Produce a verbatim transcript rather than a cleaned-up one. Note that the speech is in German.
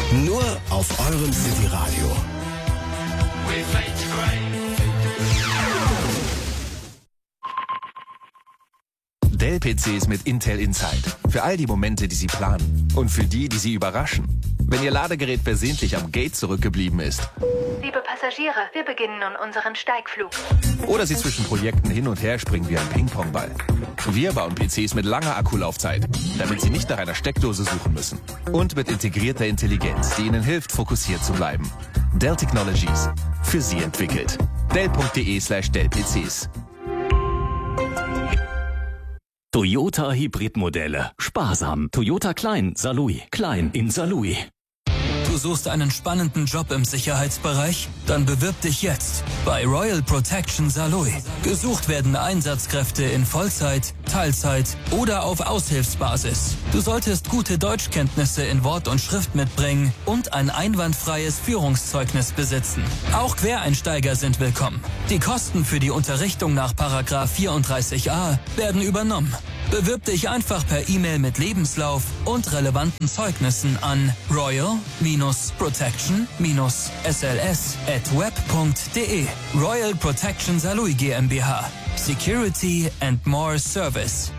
Nur auf eurem City Radio. Dell-P Cs mit Intel Inside. Für all die Momente, die Sie planen. Und für die, die Sie überraschen. Wenn Ihr Ladegerät versehentlich am Gate zurückgeblieben ist. Liebe Passagiere, wir beginnen nun unseren Steigflug. Oder Sie zwischen Projekten hin und her springen wie ein Ping-Pong-Ball. Wir bauen P Cs mit langer Akkulaufzeit, damit Sie nicht nach einer Steckdose suchen müssen. Und mit integrierter Intelligenz, die Ihnen hilft, fokussiert zu bleiben. Dell Technologies. Für Sie entwickelt. Dell.de slash Dell-PCs. Toyota Hybridmodelle. Sparsam. Toyota Klein, Saarlouis. Klein in Saarlouis. Du suchst einen spannenden Job im Sicherheitsbereich? Dann bewirb dich jetzt bei Royal Protection Saarlouis. Gesucht werden Einsatzkräfte in Vollzeit, Teilzeit oder auf Aushilfsbasis. Du solltest gute Deutschkenntnisse in Wort und Schrift mitbringen und ein einwandfreies Führungszeugnis besitzen. Auch Quereinsteiger sind willkommen. Die Kosten für die Unterrichtung nach Paragraph vierunddreißig a werden übernommen. Bewirb dich einfach per E-Mail mit Lebenslauf und relevanten Zeugnissen an royal-protection-s l s at web punkt de. Royal Protection Saarlouis GmbH. Security and more Service.